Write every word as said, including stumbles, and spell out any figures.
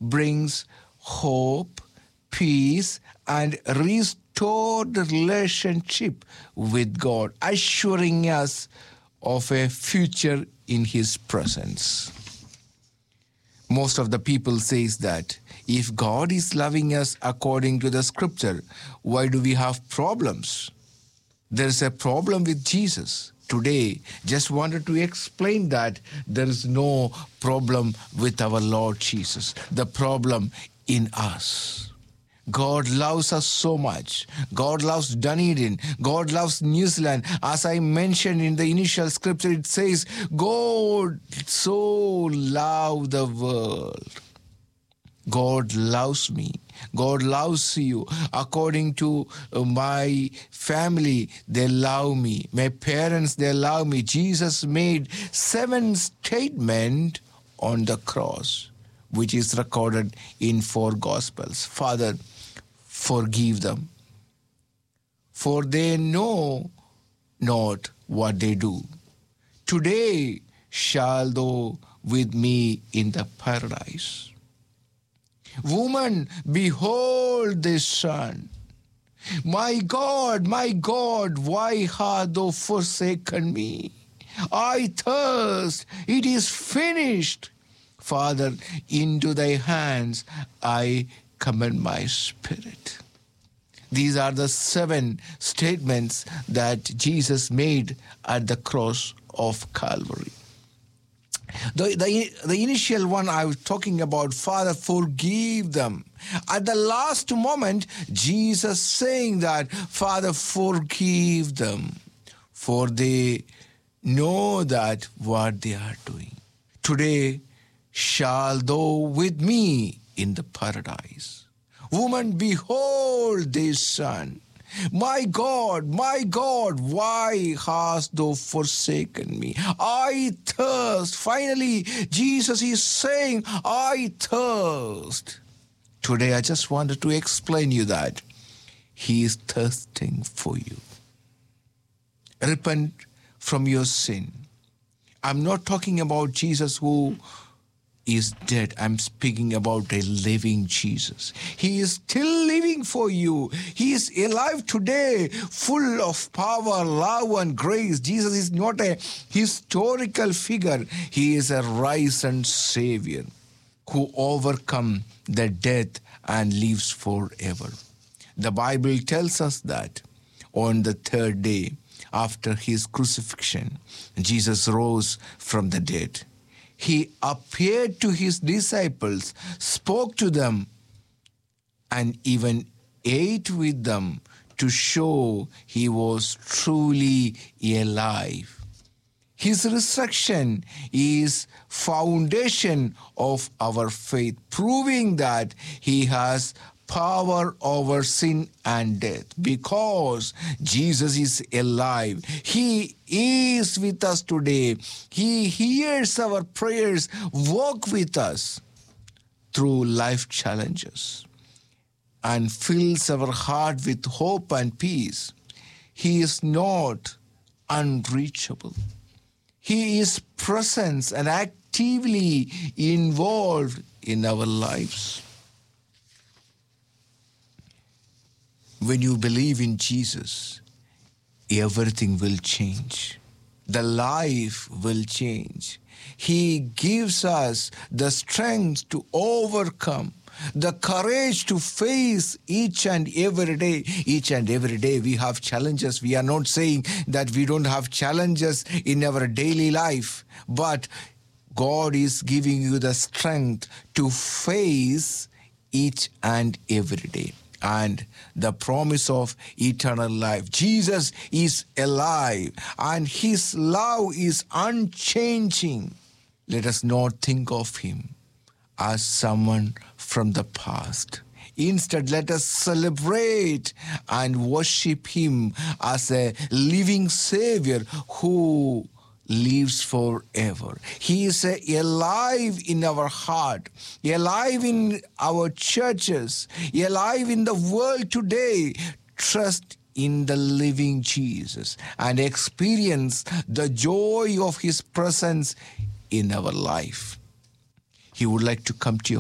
brings hope, peace, and restored relationship with God, assuring us of a future in His presence. Most of the people says that if God is loving us according to the scripture, why do we have problems? There is a problem with Jesus. Today, just wanted to explain that there is no problem with our Lord Jesus. The problem in us. God loves us so much. God loves Dunedin. God loves New Zealand. As I mentioned in the initial scripture, it says, God so loved the world. God loves me. God loves you. According to my family, they love me. My parents, they love me. Jesus made seven statements on the cross, which is recorded in four Gospels. Father, forgive them, for they know not what they do. Today shall thou with me in the paradise. Woman, behold this son. My God, my God, why hast thou forsaken me? I thirst, it is finished. Father, into thy hands I commend my spirit. These are the seven statements that Jesus made at the cross of Calvary. The, the, the initial one I was talking about, Father, forgive them. At the last moment, Jesus saying that, Father, forgive them, for they know that what they are doing. Today shall thou with me in the paradise. Woman, behold this son. My God, my God, why hast thou forsaken me? I thirst. Finally, Jesus is saying, I thirst. Today, I just wanted to explain you that He is thirsting for you. Repent from your sin. I'm not talking about Jesus who is dead. I'm speaking about a living Jesus. He is still living for you. He is alive today, full of power, love, and grace. Jesus is not a historical figure. He is a risen Savior who overcome the death and lives forever. The Bible tells us that on the third day after his crucifixion, Jesus rose from the dead. He appeared to his disciples, spoke to them, and even ate with them to show he was truly alive. His resurrection is foundation of our faith, proving that he has power over sin and death. Because Jesus is alive, he is with us today. He hears our prayers, walk with us through life challenges, and fills our heart with hope and peace. He is not unreachable. He is present and actively involved in our lives. When you believe in Jesus, everything will change. The life will change. He gives us the strength to overcome, the courage to face each and every day. Each and every day we have challenges. We are not saying that we don't have challenges in our daily life, but God is giving you the strength to face each and every day. And the promise of eternal life. Jesus is alive and his love is unchanging. Let us not think of him as someone from the past. Instead, let us celebrate and worship him as a living Savior who lives forever. He is uh, alive in our heart, alive in our churches, alive in the world today. Trust in the living Jesus and experience the joy of his presence in our life. He would like to come to your